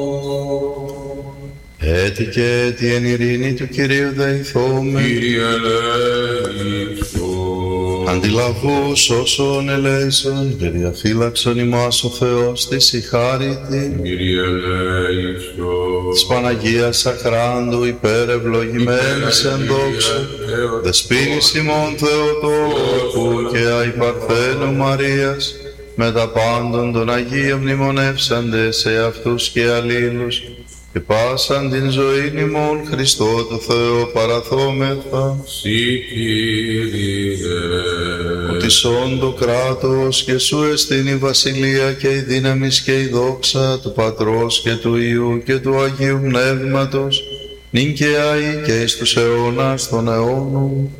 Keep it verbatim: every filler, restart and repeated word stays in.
Έτι και έτι εν ειρήνη του Κυρίου δεηθώμε. Κύριε ελέησον. Αντιλαβούς όσων ελέησον και διαφύλαξον ημάς ο Θεός της η χάριτη. Κύριε ελέησον. Της Παναγίας Αχράντου υπερευλογημένης εν δόξου, δεσποίνης ημών Θεοτόκου και αϊπαρθένου Μαρίας, με τα πάντων των Αγίων μνημονεύσαντε σε αυτούς και αλλήλους, και πάσαν την ζωήν ημών Χριστό το Θεό παραθόμεθα. Συ Κύριε. Οτισόν το κράτος και σου εστίν η βασιλεία και η δύναμις και η δόξα του Πατρός και του Υιού και του Αγίου Πνεύματος, νυν και αεί και εις τους αιώνας των αιώνων.